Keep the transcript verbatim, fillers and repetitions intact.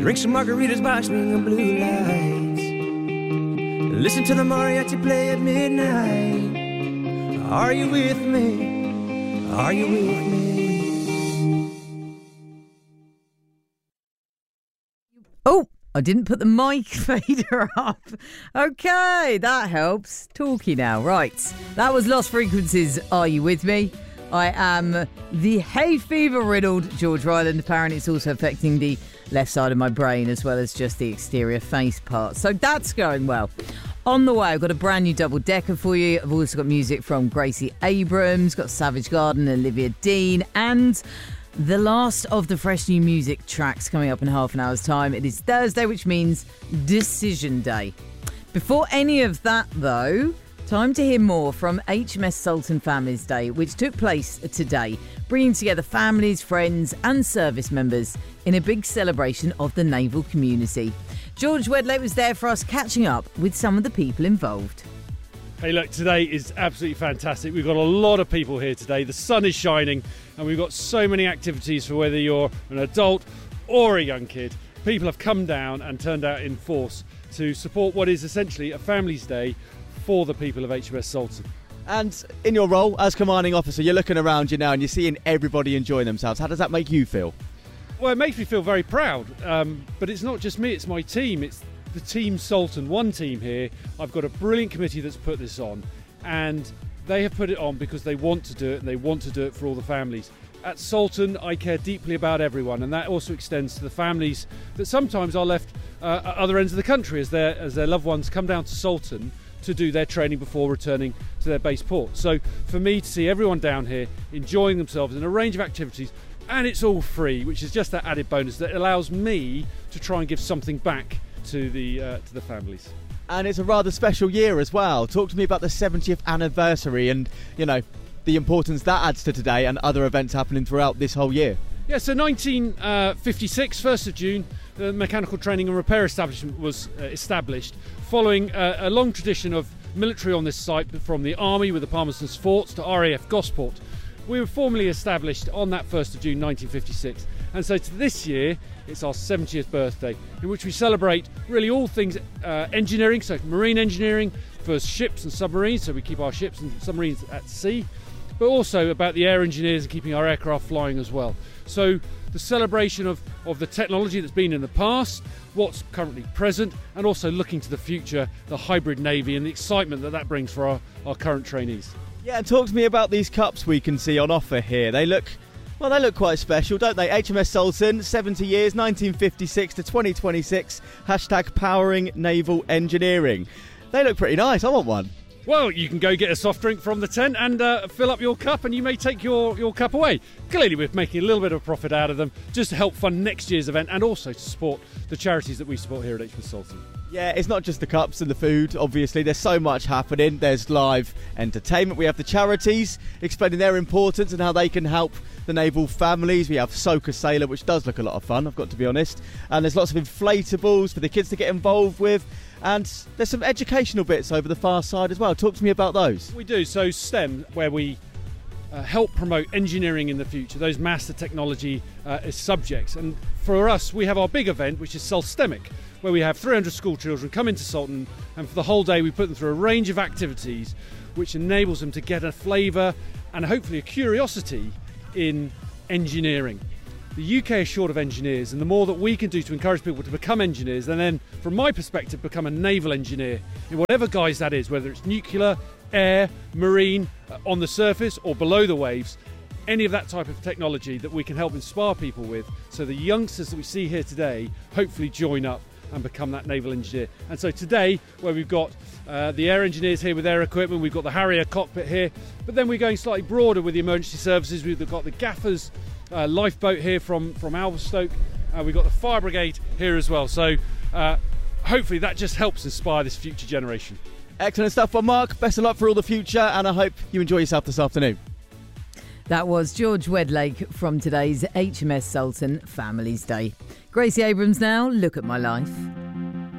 Drink some margaritas by swinging blue lights. Listen to the mariachi play at midnight. Are you with me? Are you with me? Oh, I didn't put the mic fader up. Okay, that helps. Talkie now. Right. That was Lost Frequencies. Are you with me? I am the hay fever riddled George Ryland. Apparently it's also affecting the left side of my brain as well as just the exterior face part. So that's going well. On the way, I've got a brand new double decker for you. I've also got music from Gracie Abrams, got Savage Garden, Olivia Dean, and the last of the fresh new music tracks coming up in half an hour's time. It is Thursday, which means Decision Day. Before any of that, though, time to hear more from H M S Sultan Families Day, which took place today, bringing together families, friends and service members in a big celebration of the naval community. George Wedlake was there for us, catching up with some of the people involved. Hey, look, today is absolutely fantastic. We've got a lot of people here today. The sun is shining and we've got so many activities for whether you're an adult or a young kid. People have come down and turned out in force to support what is essentially a Families Day for the people of H M S Sultan. And in your role as commanding officer, you're looking around you now and you're seeing everybody enjoying themselves. How does that make you feel? Well, it makes me feel very proud, um, but it's not just me, it's my team. It's the Team Sultan, one team here. I've got a brilliant committee that's put this on, and they have put it on because they want to do it and they want to do it for all the families. At Sultan, I care deeply about everyone, and that also extends to the families that sometimes are left uh, at other ends of the country as their, as their loved ones come down to Sultan to do their training before returning to their base port. So for me to see everyone down here enjoying themselves in a range of activities, and it's all free, which is just that added bonus that allows me to try and give something back to the uh, to the families. And it's a rather special year as well. Talk to me about the seventieth anniversary and, you know, the importance that adds to today and other events happening throughout this whole year. Yeah, so nineteen fifty-six, first of June, the Mechanical Training and Repair Establishment was uh, established, following uh, a long tradition of military on this site, from the Army with the Palmerston's Forts to R A F Gosport. We were formally established on that first of June nineteen fifty-six, and so to this year it's our seventieth birthday, in which we celebrate really all things uh, engineering, so marine engineering for ships and submarines, so we keep our ships and submarines at sea, but also about the air engineers and keeping our aircraft flying as well. So the celebration of, of the technology that's been in the past, what's currently present, and also looking to the future, the hybrid navy and the excitement that that brings for our, our current trainees. Yeah, and talk to me about these cups we can see on offer here. They look, well, they look quite special, don't they? H M S Sultan, seventy years, nineteen fifty-six to twenty twenty-six, hashtag powering naval engineering. They look pretty nice, I want one. Well, you can go get a soft drink from the tent and uh, fill up your cup, and you may take your, your cup away. Clearly we're making a little bit of profit out of them just to help fund next year's event and also to support the charities that we support here at H M S Sultan. Yeah, it's not just the cups and the food, obviously. There's so much happening. There's live entertainment. We have the charities explaining their importance and how they can help the naval families. We have Soka Sailor, which does look a lot of fun, I've got to be honest. And there's lots of inflatables for the kids to get involved with. And there's some educational bits over the far side as well. Talk to me about those. We do. So STEM, where we uh, help promote engineering in the future, those master technology uh, as subjects. And for us, we have our big event, which is Sulstemic, where we have three hundred school children come into Sultan, and for the whole day we put them through a range of activities which enables them to get a flavour and hopefully a curiosity in engineering. The U K is short of engineers, and the more that we can do to encourage people to become engineers, and then from my perspective become a naval engineer in whatever guise that is, whether it's nuclear, air, marine, uh, on the surface or below the waves, any of that type of technology that we can help inspire people with, so the youngsters that we see here today hopefully join up and become that naval engineer. And so today, where we've got uh, the air engineers here with their equipment, we've got the Harrier cockpit here, but then we're going slightly broader with the emergency services. We've got the Gaffers uh, lifeboat here from, from Alverstoke. Uh, we've got the fire brigade here as well. So uh, hopefully that just helps inspire this future generation. Excellent stuff from Mark. Best of luck for all the future, and I hope you enjoy yourself this afternoon. That was George Wedlake from today's H M S Sultan Families Day. Gracie Abrams now, Look at My Life.